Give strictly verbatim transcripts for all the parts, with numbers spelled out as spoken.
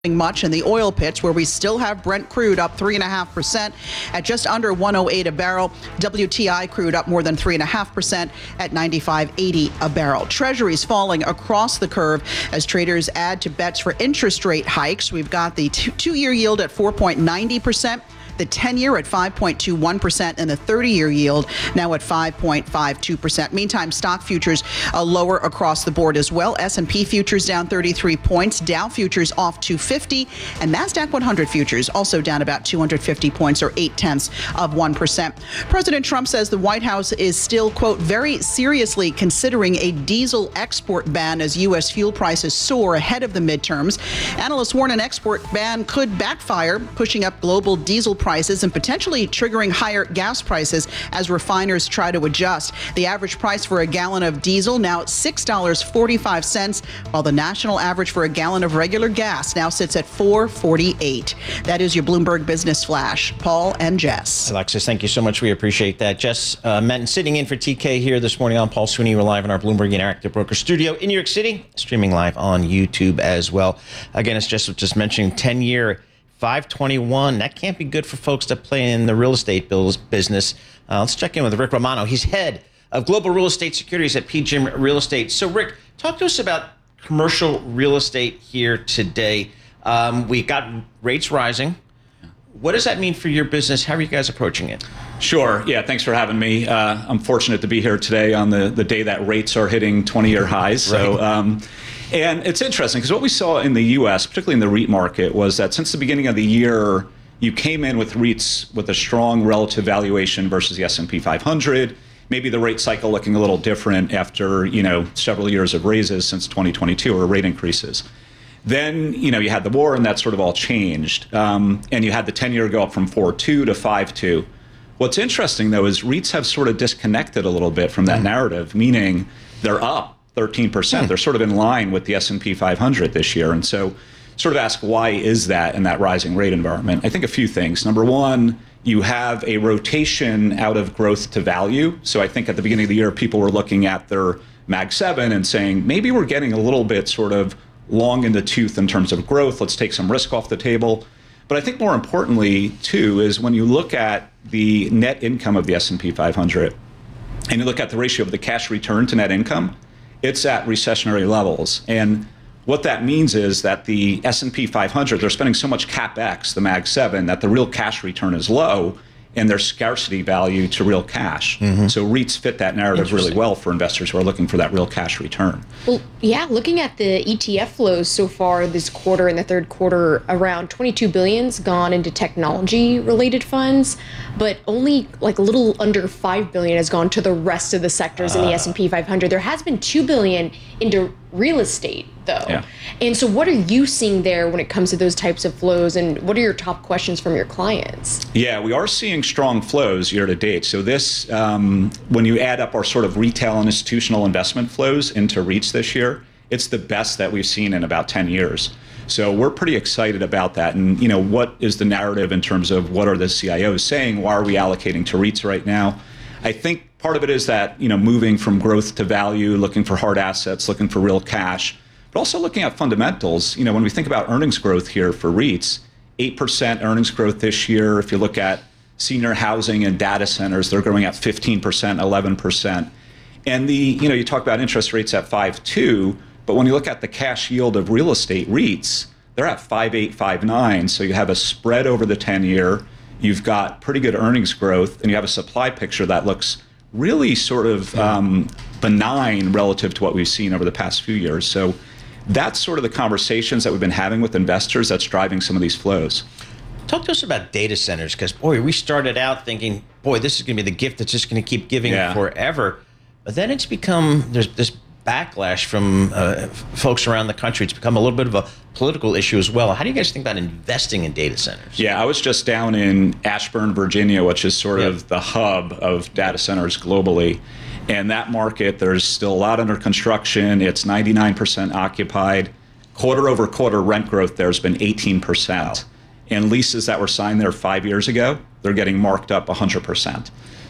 much in the oil pits, where we still have Brent crude up three and a half percent at just under one oh eight a barrel. W T I crude up more than three and a half percent at ninety-five eighty a barrel. Treasuries falling across the curve as traders add to bets for interest rate hikes. We've got the two-year yield at four point nine zero percent. The ten-year at five point two one percent, and the thirty-year yield now at five point five two percent. Meantime, stock futures uh, lower across the board as well. S and P futures down thirty-three points, Dow futures off two fifty, and NASDAQ one hundred futures also down about two hundred fifty points, or eight tenths of one percent. President Trump says the White House is still, quote, very seriously considering a diesel export ban as U S fuel prices soar ahead of the midterms. Analysts warn an export ban could backfire, pushing up global diesel prices and potentially triggering higher gas prices as refiners try to adjust. The average price for a gallon of diesel now six dollars and forty-five cents, while the national average for a gallon of regular gas now sits at four dollars and forty-eight cents. That is your Bloomberg Business Flash. Paul and Jess. Alexis, thank you so much. We appreciate that. Jess uh, Menton sitting in for T K here this morning. I'm Paul Sweeney. We're live in our Bloomberg Interactive Broker studio in New York City, streaming live on YouTube as well. Again, as Jess was just mentioning, ten-year five twenty-one. That can't be good for folks that play in the real estate bills business. Uh, let's check in with Rick Romano. He's head of global real estate securities at P G I M Real Estate. So, Rick, talk to us about commercial real estate here today. Um, we got rates rising. What does that mean for your business? How are you guys approaching it? Sure. Yeah, thanks for having me. Uh, I'm fortunate to be here today on the, the day that rates are hitting twenty-year highs. So, Right. um, and it's interesting because what we saw in the U S, particularly in the REIT market, was that since the beginning of the year, you came in with REITs with a strong relative valuation versus the S and P five hundred. Maybe the rate cycle looking a little different after, you know, several years of raises since twenty twenty-two, or rate increases. Then, you know, you had the war, and that sort of all changed. Um, and you had the ten-year go up from four point two to five point two. What's interesting, though, is REITs have sort of disconnected a little bit from that mm. narrative, meaning they're up thirteen percent. Mm. They're sort of in line with the S and P five hundred this year. And so sort of ask, why is that in that rising rate environment? I think a few things. Number one, you have a rotation out of growth to value. So I think at the beginning of the year, people were looking at their Mag seven and saying, maybe we're getting a little bit sort of long in the tooth in terms of growth. Let's take some risk off the table. But I think more importantly, too, is when you look at the net income of the S and P five hundred, and you look at the ratio of the cash return to net income, it's at recessionary levels. And what that means is that the S and P five hundred, they're spending so much CapEx, the Mag seven, that the real cash return is low, and there's scarcity value to real cash. Mm-hmm. So REITs fit that narrative really well for investors who are looking for that real cash return. Well, yeah, looking at the E T F flows so far this quarter, in the third quarter, around twenty-two billion's gone into technology-related funds, but only like a little under five billion has gone to the rest of the sectors uh, in the S and P five hundred. There has been two billion into real estate, though. Yeah. And so what are you seeing there when it comes to those types of flows, and what are your top questions from your clients? Yeah, we are seeing strong flows year to date. So this, um, when you add up our sort of retail and institutional investment flows into REITs this year, it's the best that we've seen in about ten years. So we're pretty excited about that. And, you know, what is the narrative in terms of what are the C I Os saying? Why are we allocating to REITs right now? I think part of it is that, you know, moving from growth to value, looking for hard assets, looking for real cash, but also looking at fundamentals. You know, when we think about earnings growth here for REITs, eight percent earnings growth this year. If you look at senior housing and data centers, they're growing at fifteen percent, eleven percent. And the, you know, you talk about interest rates at five point two, but when you look at the cash yield of real estate REITs, they're at five point eight, five point nine. So you have a spread over the ten-year. You've got pretty good earnings growth, and you have a supply picture that looks really sort of um, benign relative to what we've seen over the past few years. So that's sort of the conversations that we've been having with investors that's driving some of these flows. Talk to us about data centers, because, boy, we started out thinking, boy, this is going to be the gift that's just going to keep giving yeah. forever. But then it's become, there's this backlash from uh, folks around the country. It's become a little bit of a political issue as well. How do you guys think about investing in data centers? Yeah, I was just down in Ashburn, Virginia, which is sort yep. of the hub of data centers globally. And that market, there's still a lot under construction. It's ninety-nine percent occupied. Quarter over quarter rent growth there has been eighteen percent. Wow. And leases that were signed there five years ago, they're getting marked up one hundred percent.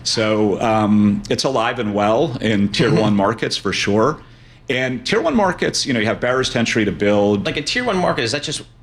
So um, it's alive and well in tier mm-hmm. one markets for sure. And tier one markets, you know, you have barriers to entry to build. Like a tier one market, is that just